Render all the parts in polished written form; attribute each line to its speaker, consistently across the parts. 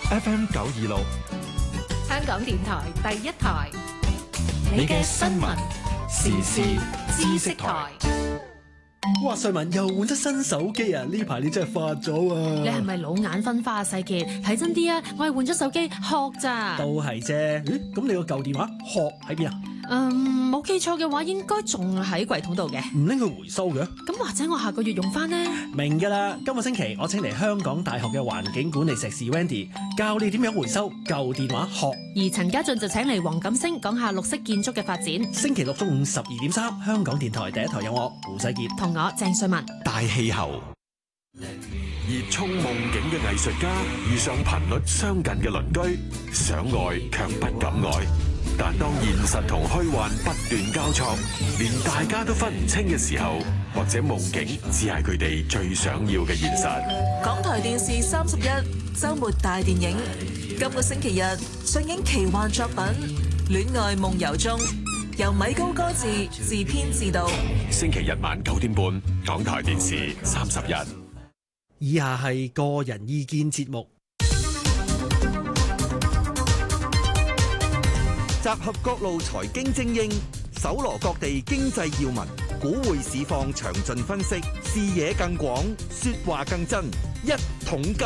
Speaker 1: FM 926，
Speaker 2: 香港電台第一台，
Speaker 1: 你嘅新聞時事知識台。
Speaker 3: 哇！瑞文又換咗新手機啊！呢排你真係發咗啊！
Speaker 4: 你係咪老眼昏花啊？世傑，睇真啲啊！我係換咗手機殼咋。
Speaker 3: 都係啫。咦？咁你個舊電話殼喺邊啊？
Speaker 4: 冇記錯嘅話，應該仲喺櫃桶度嘅。
Speaker 3: 唔拎去回收嘅？
Speaker 4: 咁或者我下個月用翻呢？
Speaker 3: 明㗎啦！今個星期我請嚟香港大學嘅環境管理碩士 Wendy 教你點樣回收舊電話殼。
Speaker 4: 而陳家俊就請嚟黃錦星講下綠色建築嘅發展。
Speaker 3: 星期六中午12:3，香港電台第一台有我胡世傑
Speaker 4: 同我鄭瑞文。
Speaker 1: 大氣候，熱衷夢境嘅藝術家遇上頻率相近嘅鄰居，想愛卻不敢愛。但當現實同虛幻不斷交錯，連大家都分唔清嘅時候，或者夢境只係佢哋最想要嘅現實。
Speaker 5: 港台電視31周末大電影，今個星期日上映奇幻作品《戀愛夢遊中》，由米高歌自編自導。
Speaker 1: 星期日晚9點半，港台電視31。
Speaker 3: 以下係個人意見節目。
Speaker 6: 集合各路財經精英，搜羅各地經濟要聞，股匯市況詳盡分析，視野更廣，說話更真。一桶金。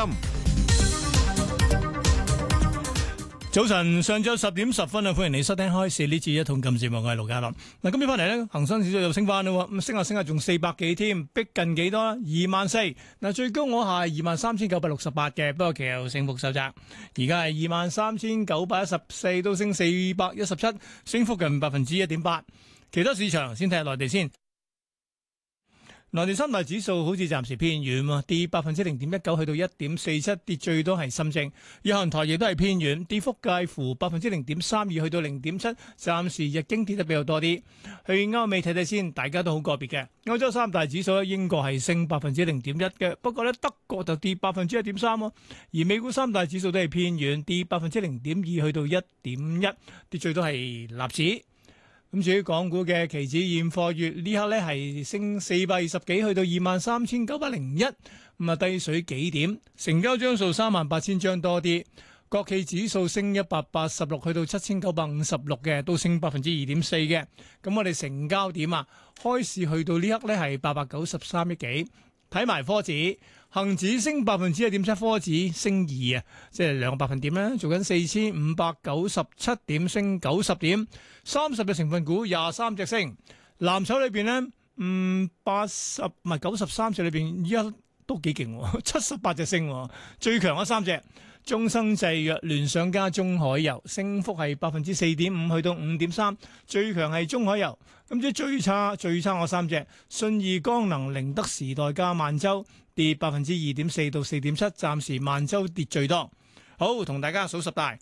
Speaker 7: 早晨，上晝10:10啊！歡迎你收聽開市呢次一桶金節目，我係盧家樂。嗱，今日翻嚟咧，恒生指數又升翻啦，咁升下仲400幾添，逼近幾多？24,000。嗱，最高我係23,968嘅，不過其後升幅收窄，而家係23,914，都升417，升幅近1.8%。其他市場先睇下內地先。內地三大指數好似暫時偏軟喎，跌0.19%去到1.47，跌最多係深證。日韓台亦都係偏軟，跌幅介乎0.32%去到0.7%，暫時日經跌得比較多啲。去歐美睇睇先，大家都好個別嘅。歐洲三大指數咧，英國係升0.1%嘅，不過咧德國就跌1.3%喎。而美股三大指數都係偏軟，跌0.02%去到1.1%，跌最多係納指。咁至於港股嘅期指現貨月呢刻咧係升420幾，去到23,901，咁啊低水幾點？成交張數38,000張多啲。國企指數升186，去到7,956嘅，都升2.4%嘅。咁我哋成交點啊，開市去到呢刻咧係893億幾。睇埋科指，恒指升1.7%，科指升2啊，即係2個百分點啦，做緊4,597點，升90點，30隻成分股23隻升，藍籌裏邊咧93隻裏邊依家都幾勁喎，78隻升，最強嗰三隻。中生製藥、聯想加中海油，升幅係4.5%，去到5.3%，最強係中海油。咁即係最差我三隻，信義光能、寧德時代加萬洲，跌2.4%到4.7%，暫時萬洲跌最多。好，同大家數十大，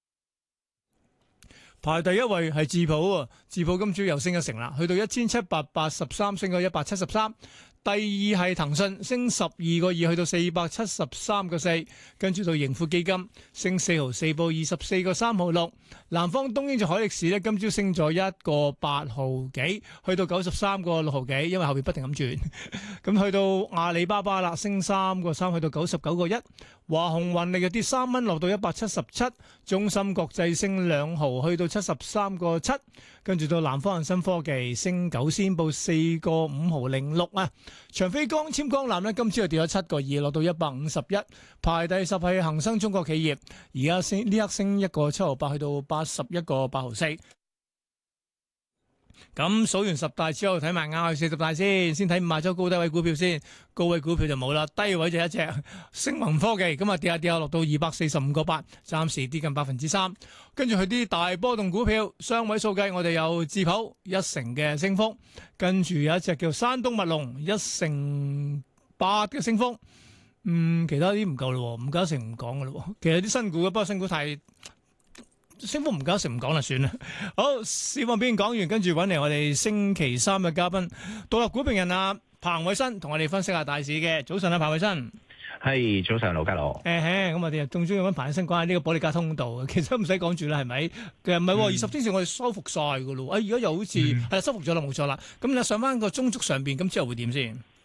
Speaker 7: 排第一位係智普啊，智普今朝又升一成啦，去到1,783，升咗173。第二係騰訊，升12個2，去到473個4，跟住到盈富基金升4毫4，報24個3毫6。南方東英就海力士咧，今朝升咗1個8毫幾，去到93個6毫幾，因為後邊不停咁轉。咁去到阿里巴巴啦，升3個3，去到99個1。華虹雲力就跌3蚊，落到177。中芯國際升2毫，去到73個7。跟住到南方恒生科技升9仙，報4個5毫06啊。長飛光纖光纜呢，今朝又跌咗7個2，落到151。排第10係恒生中國企業，而家呢刻升1個7毫8，去到81個8毫4。咁數完10大之後，睇埋亞去40大先睇5周高低位股票先。高位股票就冇啦，低位就一隻星宏科技，咁啊跌下落到245個8，暫時跌近3%。跟住去啲大波動股票，雙位數計，我哋有智普1成嘅升幅，跟住有一隻叫山東物龍1成8嘅升幅。其他啲唔夠咯，唔夠1成唔講噶咯。其實啲新股嘅，不過新股太升幅唔夠1成唔講啦，算啦。好，市況邊講完，跟住揾嚟我哋星期三嘅嘉賓，獨立股評人啊彭偉新，同我哋分析下大市嘅。早晨啊，彭偉新。
Speaker 8: 係，早上盧家樂。
Speaker 7: 咁我哋仲中意揾彭偉新講下呢個保利加通道，其實唔使講住啦，係咪？其實唔係，20天線我哋收復晒噶咯。而家又好似係收復咗啦，冇錯啦。咁你上翻個中軸上邊，咁之後會點先？